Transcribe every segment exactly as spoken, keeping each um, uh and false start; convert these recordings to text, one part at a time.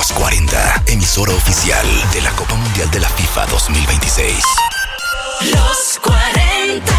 Los cuarenta, emisora oficial de la Copa Mundial de la FIFA dos mil veintiséis. Los cuarenta.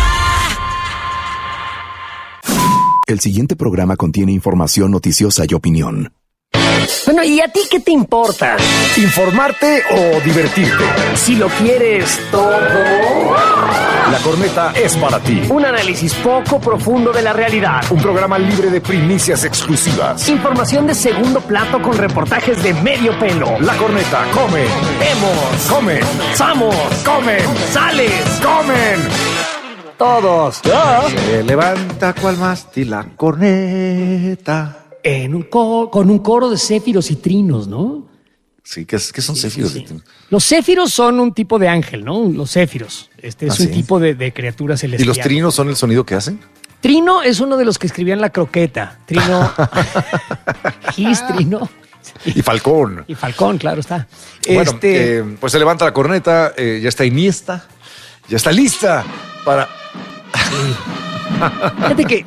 El siguiente programa contiene información noticiosa y opinión. Bueno, ¿y a ti qué te importa? ¿Informarte o divertirte? Si lo quieres todo. La Corneta es para ti. Un análisis poco profundo de la realidad. Un programa libre de primicias exclusivas. Información de segundo plato con reportajes de medio pelo. La Corneta come. Vemos. Comen. Samos. Comen. Sales. Comen. Todos. ¿Ah? Se levanta cual mástil la corneta. En un coro, con un coro de céfiros y trinos, ¿no? Sí, ¿qué, qué son Sí, céfiros? sí, sí. Los céfiros son un tipo de ángel, ¿no? Los céfiros. Este es ¿Ah, un sí? tipo de, de criatura celestial. ¿Y los trinos son el sonido que hacen? Trino es uno de los que escribían La Croqueta. Trino. Gis, Trino. Y Falcón. Y Falcón, claro está. Bueno, este, eh, pues se levanta la corneta, eh, ya está Iniesta, ya está lista para... Fíjate que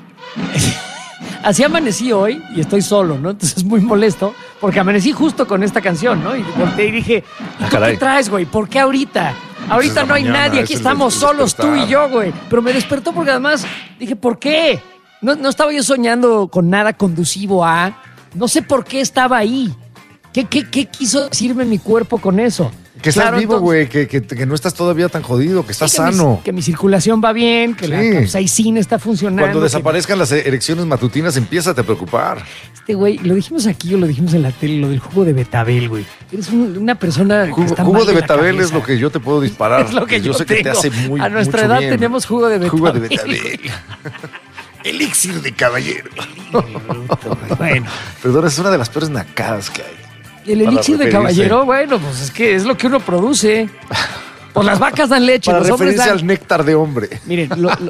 así amanecí hoy y estoy solo, ¿no? Entonces es muy molesto porque amanecí justo con esta canción, ¿no? Y volteé y dije, ¿y Ah, tú caray. qué traes, güey? ¿Por qué ahorita? Ahorita es la no hay mañana, nadie, es aquí el estamos des- solos tú y despertar. yo, güey. Pero me despertó porque además dije, ¿por qué? No, no estaba yo soñando con nada conducivo a... No sé por qué estaba ahí. ¿Qué, qué, qué quiso decirme mi cuerpo con eso? Que estás Claro, vivo, entonces- güey, que, que, que no estás todavía tan jodido, que estás Sí, que mi- sano. que mi circulación va bien, que la Sí. capsaicina está funcionando. Cuando que- desaparezcan las erecciones matutinas, empieza a preocupar. Este güey, lo dijimos aquí o lo dijimos en la tele, lo del jugo de betabel, güey. Eres un- una persona que Jugo, está jugo mal de la betabel es cabeza. lo que yo te puedo disparar. Es lo que yo sé que te tengo. hace muy A nuestra mucho edad bien. tenemos jugo de Jugo de betabel. betabel. Elixir de caballero. Bueno, Perdón, es una de las peores nacadas que hay. el Para elixir de referirse. caballero, bueno, pues es que es lo que uno produce. Pues las vacas dan leche, Para los hombres referirse dan... al néctar de hombre. Miren, lo- lo-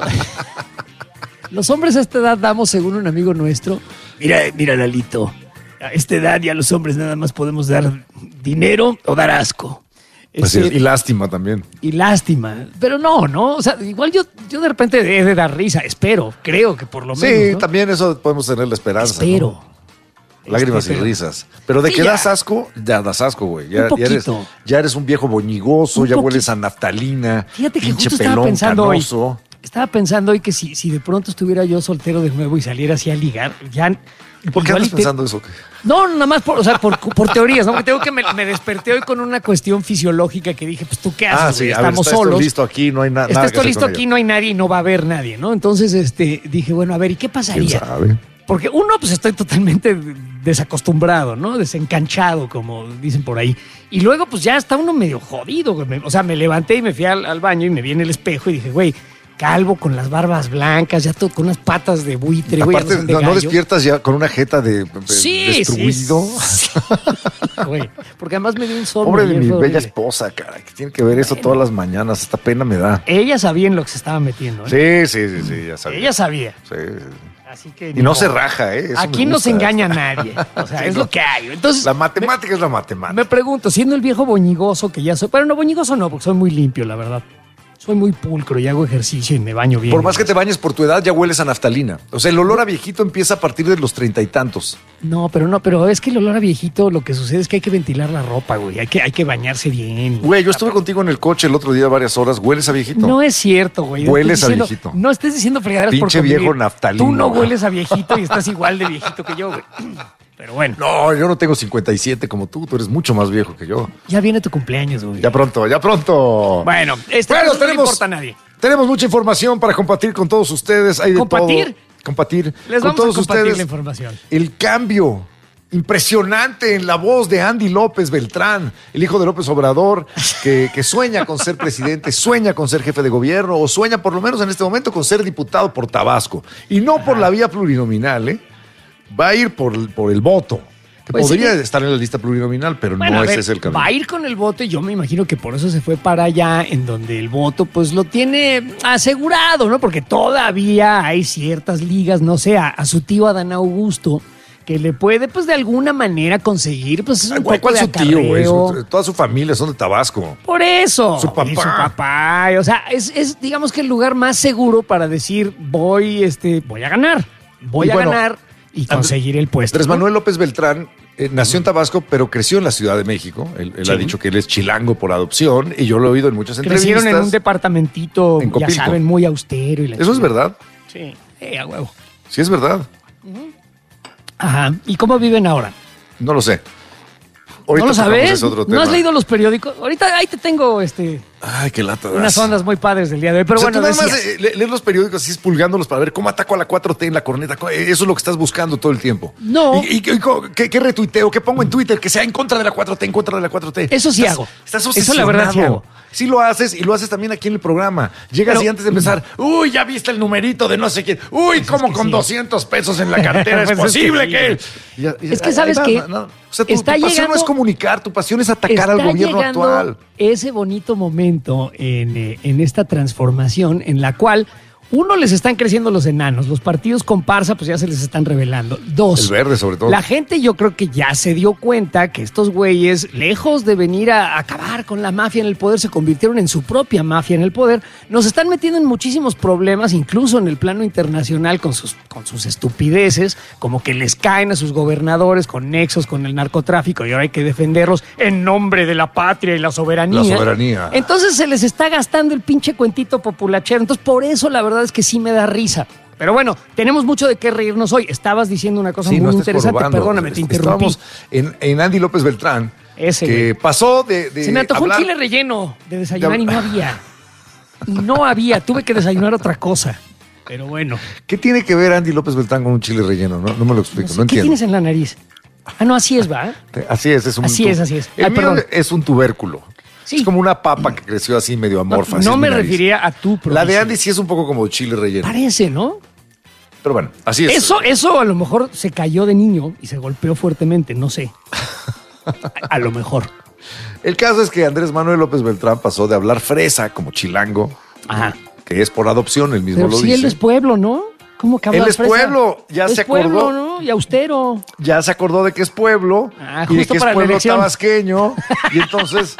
los hombres a esta edad damos, según un amigo nuestro, mira, mira, Lalito, a esta edad ya los hombres nada más podemos dar dinero o dar asco. Pues sí, Este, y lástima también. y lástima. Pero no, ¿no? O sea, igual yo, yo de repente he de dar risa, espero, creo que por lo Sí, menos. ¿no? también eso podemos tener la esperanza. Espero. ¿no? Lágrimas Este, y pero- risas. Pero de Sí, que ya. das asco, ya das asco, güey. Ya, Un ya eres, poquito. ya eres un viejo boñigoso, Un ya poquito. hueles a naftalina. Fíjate que pinche justo estaba pelón pensando canoso. hoy. Estaba pensando hoy que si, si de pronto estuviera yo soltero de nuevo y saliera así a ligar, ya. ¿Por qué igual andas y te- pensando eso? No, nada más por, o sea, por, por teorías, ¿no? Porque tengo que me, me desperté hoy con una cuestión fisiológica que dije, pues tú qué haces, Ah, güey? sí, a ver, estamos está esto solos. listo aquí, no hay na- nada. Está que esto hacer listo con aquí, ello. no hay nadie y no va a haber nadie, ¿no? Entonces, este, dije, bueno, a ver, ¿y qué ¿Quién pasaría? sabe? Porque uno, pues estoy totalmente desacostumbrado, ¿no? Desencanchado, como dicen por ahí. Y luego, pues ya está uno medio jodido, güey. Me- O sea, me levanté y me fui al, al baño y me vi en el espejo y dije, güey, calvo con las barbas blancas, ya todo con unas patas de buitre, güey. Aparte, ya son de no, no gallo. despiertas ya con una jeta de, de- Sí, destruido. sí, sí. Güey, porque además me dio un somno. Pobre de ayer, mi fue bella horrible. esposa, cara, que tiene que ver eso todas las mañanas. Esta pena me da. Ella sabía en lo que se estaba metiendo, ¿eh? Sí, sí, sí, sí, ya sabía. Ella sabía. Sí. Así que Y no ni se modo. raja, ¿eh? Eso Aquí me no se gusta. engaña a nadie. O sea, Sí, es no. lo que hay. Entonces, La matemática es la matemática. me pregunto, siendo el viejo boñigoso que ya soy, pero no boñigoso no, porque soy muy limpio, la verdad. Soy muy pulcro y hago ejercicio y me baño bien. Por más que te bañes por tu edad, ya hueles a naftalina. O sea, el olor a viejito empieza a partir de los treinta y tantos. No, pero no, pero es que el olor a viejito, lo que sucede es que hay que ventilar la ropa, güey. Hay que, hay que bañarse bien. Güey, yo estuve contigo en el coche el otro día varias horas. ¿Hueles a viejito? No es cierto, güey. Hueles Estoy a diciendo- viejito. No estés diciendo fregaderas por Pinche convivir. viejo naftalino. Tú no hueles a viejito y estás igual de viejito que yo, güey. Pero bueno, No, yo no tengo cincuenta y siete como tú. Tú eres mucho más viejo que yo. ya viene tu cumpleaños, güey. Ya pronto, ya pronto. Bueno, este Bueno, caso no le tenemos- importa a nadie. Tenemos mucha información para compartir con todos ustedes. Hay de ¿Compartir? todo. Compartir. Les con vamos a todos compartir ustedes. la información. El cambio impresionante en la voz de Andy López Beltrán, el hijo de López Obrador, que, que sueña con ser presidente, sueña con ser jefe de gobierno, o sueña por lo menos en este momento con ser diputado por Tabasco. Y no por la vía plurinominal, ¿eh? Va a ir por, por el voto. Que Pues podría sí. estar en la lista plurinominal, pero Bueno, no a ese ver, es el camino. va a ir con el voto y yo me imagino que por eso se fue para allá, en donde el voto pues lo tiene asegurado, ¿no? Porque todavía hay ciertas ligas, no sé, a, a su tío Adán Augusto, que le puede pues de alguna manera conseguir pues un ¿Cuál, poco cuál de su tío, güey? acarreo. Su- Toda su familia son de Tabasco. Por eso. Su papá. Y su papá. O sea, es, es digamos que el lugar más seguro para decir voy, este, voy a ganar. Voy Y a bueno, ganar y conseguir el puesto. Andrés ¿no? Manuel López Beltrán Eh, nació en Tabasco, pero creció en la Ciudad de México. Él, él Sí. ha dicho que él es chilango por adopción y yo lo he oído en muchas entrevistas. Crecieron en un departamentito, En ya Copilco. saben, muy austero. Y la ¿Eso es chingada. verdad? Sí, eh, a huevo. Sí, es verdad. Ajá. ¿Y cómo viven ahora? No lo sé. Ahorita ¿No lo tocamos sabes? ese otro ¿No tema. has leído los periódicos? Ahorita ahí te tengo este, Ay, qué lata. unas das. ondas muy padres del día de hoy. Pero O sea, bueno, tú nada más decías, eh, le- lees los periódicos así expulgándolos para ver cómo ataco a la cuatro T en la corneta. Co- eh, Eso es lo que estás buscando todo el tiempo. No. ¿Y, y- y co- qué, qué retuiteo? ¿Qué pongo en Twitter? Que sea en contra de la cuatro T, en contra de la cuatro T. Eso sí Estás- hago. Estás Eso la verdad sí obsesionado. hago. Sí lo haces y lo haces también aquí en el programa. Llegas Pero- y antes de empezar, uy, ya viste el numerito de no sé quién. Uy, cómo que con sí. doscientos pesos en la cartera es Pues es que posible sí. que... Ya- ya- Es que ahí ¿sabes va, qué? no, no. O sea, tu, Está tu pasión no llegando- es comunicar, tu pasión es atacar al está gobierno llegando actual. ese bonito momento en, eh, en esta transformación en la cual, uno, les están creciendo los enanos, los partidos comparsa pues ya se les están revelando. Dos, El verde, sobre todo. la gente yo creo que ya se dio cuenta que estos güeyes, lejos de venir a acabar con la mafia en el poder, se convirtieron en su propia mafia en el poder. Nos están metiendo en muchísimos problemas, incluso en el plano internacional, con sus, con sus estupideces, como que les caen a sus gobernadores con nexos con el narcotráfico y ahora hay que defenderlos en nombre de la patria y la soberanía. La soberanía. Entonces se les está gastando el pinche cuentito populachero. Entonces por eso la verdad es que sí me da risa. Pero bueno, tenemos mucho de qué reírnos hoy. Estabas diciendo una cosa Sí, muy no estés interesante. jorobando. Perdóname, te interrumpí. Estábamos en, en Andy López Beltrán, Ese, que güey. pasó de, de Se me antojó hablar- un chile relleno de desayunar de- y no había. Y no había. Tuve que desayunar otra cosa. Pero bueno. ¿Qué tiene que ver Andy López Beltrán con un chile relleno? No, no me lo explico, No no, sé, ¿qué entiendo. tienes en la nariz? Ah, no, así es, va. Así es, es un Así tu- es, así es. El Ay, mío perdón. es un tubérculo. Sí. Es como una papa que creció así medio No, amorfa. así no es me mi nariz. refería a tu La de profesión. Andy sí es un poco como chile relleno. Parece, ¿no? Pero bueno, así es. Eso, eso a lo mejor se cayó de niño y se golpeó fuertemente, no sé. A, a lo mejor. El caso es que Andrés Manuel López Beltrán pasó de hablar fresa como chilango, Ajá. que es por adopción, él mismo Pero lo sí, dice. él es pueblo, ¿no? ¿Cómo que Él habla es fresa? pueblo, ya Es se acordó. pueblo, ¿no? Y austero. Ya se acordó de que es pueblo Ah, y de justo que es para la pueblo elección. tabasqueño. Y entonces,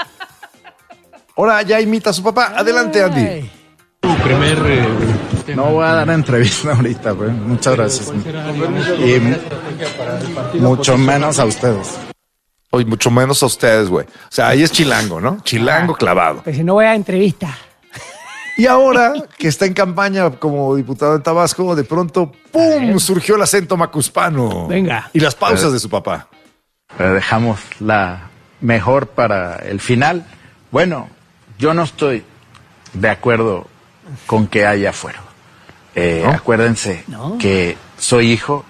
ahora ya imita a su papá. Adelante, Andy. Ay. No voy a dar entrevista ahorita, pues. Muchas gracias. Y mu- mucho menos a ustedes. Hoy mucho menos a ustedes, güey. O sea, ahí es chilango, ¿no? Chilango clavado. Pues si no voy a entrevista. Y ahora que está en campaña como diputado en Tabasco, de pronto, ¡pum! Surgió el acento macuspano. Venga. Y las pausas de su papá. Pero dejamos la mejor para el final. Bueno, yo no estoy de acuerdo con que haya fuero. Eh, ¿No? Acuérdense No. que soy hijo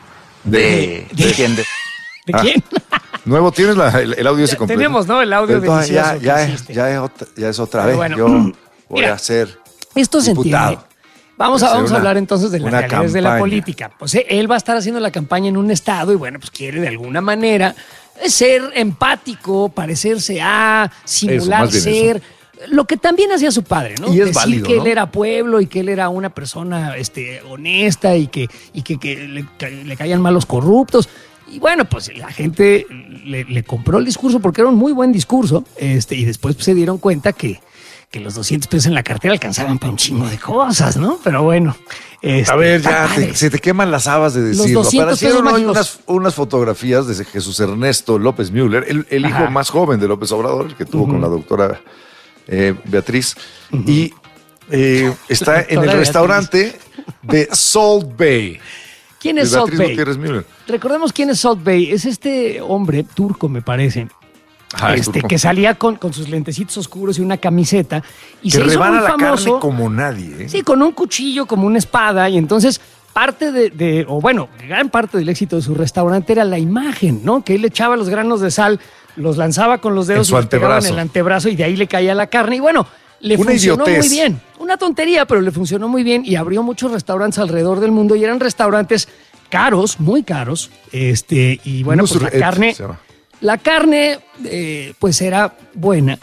de, De- de quien de- ¿De Ah. quién? Nuevo, ¿tienes la- el, el audio ese completo? Tenemos, ¿no? El audio Pero, delicioso Ya, que ya, es, hiciste. ya, es otra, ya es otra Pero vez. bueno, Yo voy mira, a ser Esto se diputado. entiende. Vamos a, Hacer vamos a una- hablar entonces de las una realidades de la campaña. política. Pues eh, él va a estar haciendo la campaña en un estado y bueno, pues quiere de alguna manera eh, ser empático, parecerse a, simular más bien ser. Lo que también hacía su padre, ¿no? Y es Decir válido, que ¿no? él era pueblo y que él era una persona este, honesta y que, y que, que le, que le caían mal los corruptos. Y bueno, pues la gente le, le compró el discurso porque era un muy buen discurso. Este, y después pues, se dieron cuenta que, que los doscientos pesos en la cartera alcanzaban para un chingo de cosas, ¿no? Pero bueno. este, A ver, está ya padre. te- se te queman las habas de decirlo. doscientos Aparecieron pesos hoy mágicos. unas, unas fotografías de Jesús Ernesto López Müller, el, el hijo Ajá. más joven de López Obrador, el que tuvo con la doctora eh, Beatriz. Y eh, está en el Doctora restaurante de Salt Bay. ¿Quién De es Salt Beatriz Bay? Gutiérrez Müller. Recordemos quién es Salt Bay. Es este hombre turco, me parece. Ajá, es este, turco. que salía con, con sus lentecitos oscuros y una camiseta. Y Que se hizo rebana muy la famoso. carne como nadie. ¿eh? Sí, con un cuchillo, como una espada. Y entonces, parte de, de- o bueno, gran parte del éxito de su restaurante era la imagen, ¿no? Que él echaba los granos de sal, los lanzaba con los dedos En su y los pegaba en antebrazo. el antebrazo y de ahí le caía la carne. Y bueno, le Una funcionó idiotez. muy bien. Una tontería, pero le funcionó muy bien y abrió muchos restaurantes alrededor del mundo y eran restaurantes caros, muy caros. Este, y bueno, pues la Nusret carne. se llama. La carne, eh, pues era buena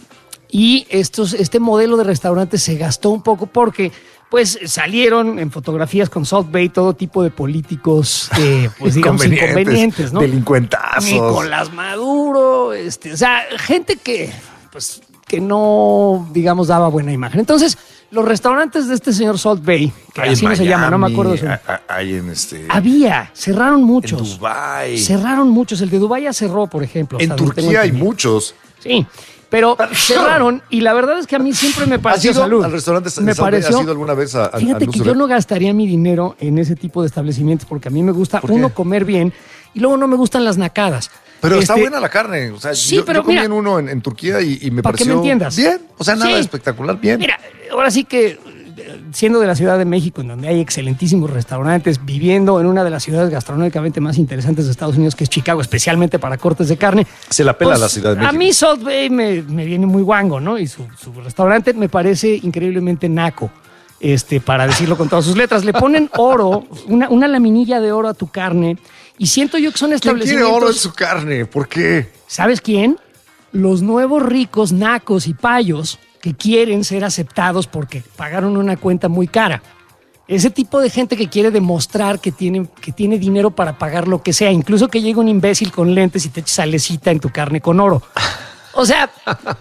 y estos, este modelo de restaurante se gastó un poco porque, pues, salieron en fotografías con Salt Bay todo tipo de políticos, eh, pues, digamos, inconvenientes, ¿no? Delincuentazos. Nicolás Maduro, este, o sea, gente que, pues, que no, digamos, daba buena imagen. Entonces, los restaurantes de este señor Salt Bay, que Hay así en no se llama, no me acuerdo de su Miami, a- a- Hay en este. Había, cerraron muchos. En Dubái. Cerraron muchos. El de Dubái ya cerró, por ejemplo. En hasta donde tengo Turquía hay entendido. muchos. Sí, pero cerraron y la verdad es que a mí siempre me ¿Has pareció ido salud. al restaurante de me Salt Bay? pareció, ¿Has ido alguna vez a, a, Fíjate a que Nusret? yo no gastaría mi dinero en ese tipo de establecimientos porque a mí me gusta, ¿Por qué? uno, comer bien y luego no me gustan las nacadas. Pero está Este, buena la carne. O sea, sí, yo, pero yo comí mira, en uno en, en Turquía y, y me para que pareció me entiendas. bien. O sea, nada Sí. espectacular, bien. Mira, ahora sí que eh, siendo de la Ciudad de México, en donde hay excelentísimos restaurantes, viviendo en una de las ciudades gastronómicamente más interesantes de Estados Unidos, que es Chicago, especialmente para cortes de carne. Se la pela pues, la Ciudad de México. A mí Salt Bay me, me viene muy guango, ¿no? Y su, su restaurante me parece increíblemente naco. Este, para decirlo con todas sus letras, le ponen oro, una, una laminilla de oro a tu carne, y siento yo que son ¿Quién quiere establecimientos. oro en su carne? ¿Por qué? ¿Sabes quién? Los nuevos ricos, nacos y payos que quieren ser aceptados porque pagaron una cuenta muy cara. Ese tipo de gente que quiere demostrar que tiene, que tiene dinero para pagar lo que sea, incluso que llegue un imbécil con lentes y te eche salecita en tu carne con oro. O sea,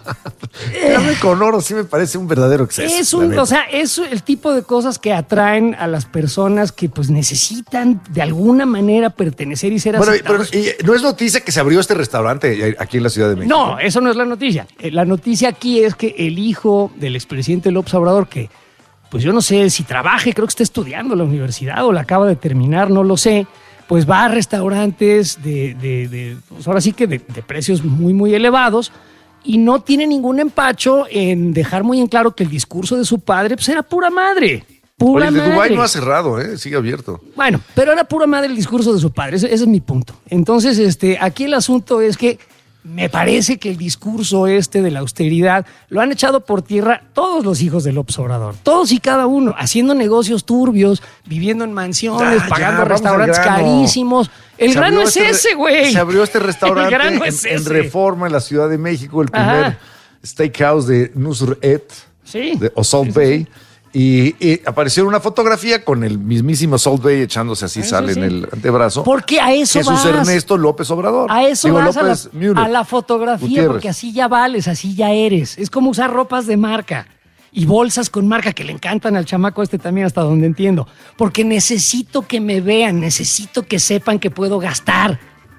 Carne con oro sí me parece un verdadero exceso. es la un, neta. o sea, es el tipo de cosas que atraen a las personas que pues necesitan de alguna manera pertenecer y ser Bueno, aceptados. pero y, no es noticia que se abrió este restaurante aquí en la Ciudad de México. No, eso no es la noticia. Eh, La noticia aquí es que el hijo del expresidente López Obrador, que pues yo no sé si trabaje, creo que está estudiando en la universidad o la acaba de terminar, no lo sé, pues va a restaurantes de, de, de pues ahora sí que de, de precios muy, muy elevados y no tiene ningún empacho en dejar muy en claro que el discurso de su padre pues era pura madre. Pura Oye, el de madre. Dubái no ha cerrado, ¿eh? Sigue abierto. Bueno, pero era pura madre el discurso de su padre, ese, ese es mi punto. Entonces, este, aquí el asunto es que me parece que el discurso este de la austeridad lo han echado por tierra todos los hijos de López Obrador, todos y cada uno, haciendo negocios turbios, viviendo en mansiones, Ya, pagando ya, vamos restaurantes al grano. carísimos. El Se grano abrió es este re- ese, güey. Se abrió este El restaurante grano en, es en ese. Reforma en la Ciudad de México, el Ajá. primer steakhouse de Nusret, Sí. de o Salt Bay. Y, y apareció una fotografía con el mismísimo Salt Bay echándose así Sí, sal sí, en sí. el antebrazo. Porque a eso Jesús vas. Ernesto López Obrador. A eso Digo, vas, a la, López Müller. a la fotografía, Gutiérrez. porque así ya vales, así ya eres. Es como usar ropas de marca y bolsas con marca que le encantan al chamaco este también, hasta donde entiendo. Porque necesito que me vean, necesito que sepan que puedo gastar.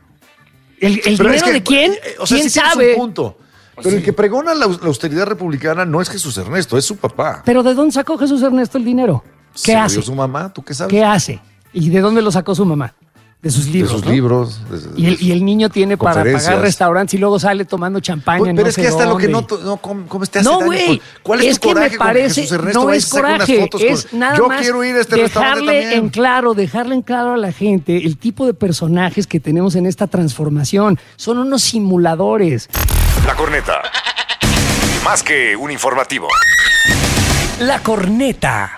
¿El, el Pero dinero es que, de quién? eh, O sea, ¿Quién sí tienes sabe? un punto. Pero el que pregona la, la austeridad republicana no es Jesús Ernesto, es su papá. ¿Pero de dónde sacó Jesús Ernesto el dinero? ¿Qué Se lo hace? dio su mamá, ¿tú qué sabes? ¿Qué hace? ¿Y de dónde lo sacó su mamá? De sus De libros, sus ¿no? libros. de- Y el, y el niño tiene para Conferencias. pagar restaurantes y luego sale tomando champaña. Pues, en pero no es que sé hasta lo que dónde. no, no come, come te hace No, daño. güey. ¿Cuál es, Es tu que coraje me con parece, Jesús Ernesto? no Vaya, es se saca unas coraje, fotos es con- nada Yo más quiero ir a este restaurante dejarle también. en claro, dejarle en claro a la gente el tipo de personajes que tenemos en esta transformación. Son unos simuladores. La corneta. Más que un informativo. La corneta.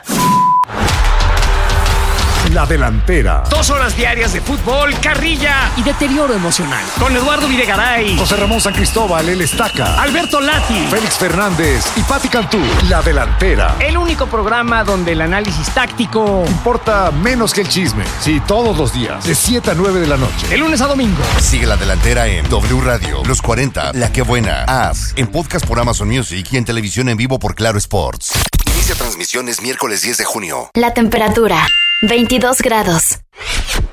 La delantera. Dos horas diarias de fútbol, carrilla y deterioro emocional. Con Eduardo Videgaray, José Ramón San Cristóbal, el Estaca. Alberto Lati. Félix Fernández y Pati Cantú. La delantera. El único programa donde el análisis táctico, Importa menos que el chisme. Sí, todos los días. De siete a nueve de la noche. de lunes a domingo. Sigue La Delantera en W Radio, Los cuarenta, La Que Buena, As, en podcast por Amazon Music y en televisión en vivo por Claro Sports. Inicia transmisiones miércoles diez de junio. La temperatura, veintidós grados.